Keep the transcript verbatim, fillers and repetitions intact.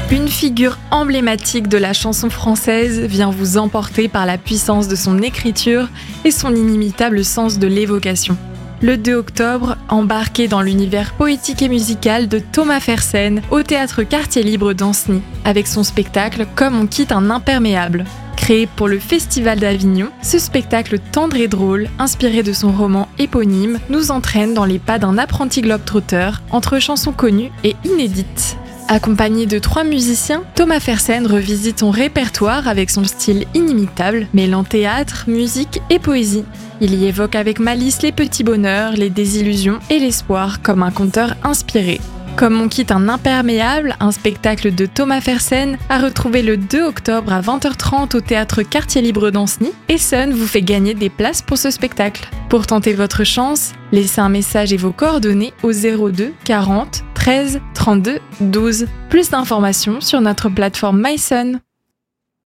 Une figure emblématique de la chanson française vient vous emporter par la puissance de son écriture et son inimitable sens de l'évocation. Le deux octobre, embarquez dans l'univers poétique et musical de Thomas Fersen au théâtre Quartier Libre d'Ancenis, avec son spectacle « Comme on quitte un imperméable ». Créé pour le Festival d'Avignon, ce spectacle tendre et drôle, inspiré de son roman éponyme, nous entraîne dans les pas d'un apprenti globe-trotteur entre chansons connues et inédites. Accompagné de trois musiciens, Thomas Fersen revisite son répertoire avec son style inimitable, mêlant théâtre, musique et poésie. Il y évoque avec malice les petits bonheurs, les désillusions et l'espoir comme un conteur inspiré. Comme on quitte un imperméable, un spectacle de Thomas Fersen à retrouver le deux octobre à vingt heures trente au théâtre Quartier Libre d'Ancenis, et Sun vous fait gagner des places pour ce spectacle. Pour tenter votre chance, laissez un message et vos coordonnées au zéro deux quarante treize trente-deux douze. Plus d'informations sur notre plateforme MySun.